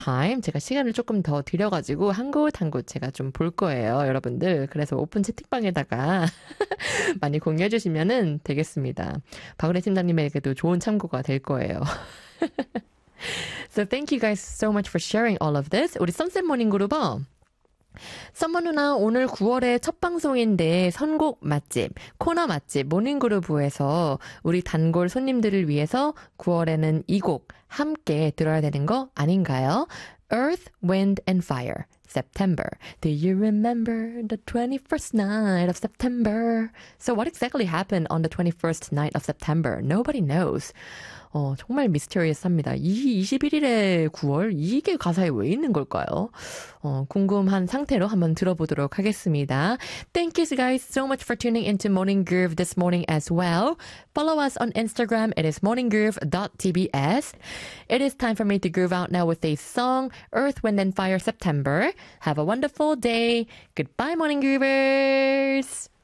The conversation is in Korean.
time 제가 시간을 조금 더 들여가지고 한 곳 한 곳 제가 좀 볼 거예요, 여러분들. 그래서 오픈 채팅방에다가 많이 공유해 주시면은 되겠습니다. 박은혜 팀장님에게도 좋은 참고가 될 거예요. So thank you guys so much for sharing all of this. 우리 선셋 모닝 그룹어. 썸머 누나 오늘 9월의 첫 방송인데 선곡 맛집, 코너 맛집 모닝그루브에서 우리 단골 손님들을 위해서 9월에는 이 곡 함께 들어야 되는 거 아닌가요? Earth, Wind and Fire, September. Do you remember the 21st night of September? So what exactly happened on the 21st night of September? Nobody knows. 정말 미스터리어스합니다. 이 21일의 9월? 이게 가사에 왜 있는 걸까요? 궁금한 상태로 한번 들어보도록 하겠습니다. Thank you guys so much for tuning into Morning Groove this morning as well. Follow us on Instagram. It is morninggroove.tbs. It is time for me to groove out now with a song, Earth, Wind and Fire, September. Have a wonderful day. Goodbye, Morning Groovers!